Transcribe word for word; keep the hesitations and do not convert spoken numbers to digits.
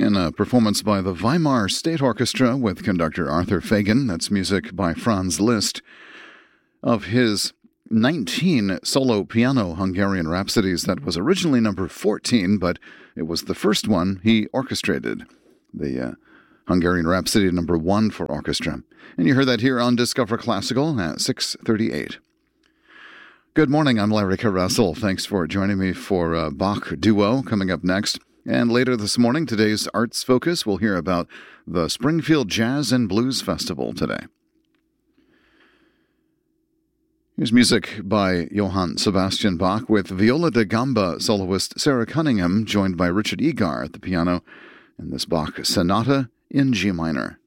in a performance by the Weimar State Orchestra with conductor Arthur Fagan. That's music by Franz Liszt. Of his nineteen solo piano Hungarian Rhapsodies, that was originally number fourteen, but it was the first one he orchestrated. The uh, Hungarian Rhapsody number one for orchestra. And you heard that here on Discover Classical at six thirty-eight. Good morning, I'm Larry Caressel. Thanks for joining me for uh, Bach Duo coming up next. And later this morning, today's Arts Focus, we'll hear about the Springfield Jazz and Blues Festival today. Here's music by Johann Sebastian Bach with viola da gamba soloist Sarah Cunningham, joined by Richard Egar at the piano in this Bach Sonata in G minor.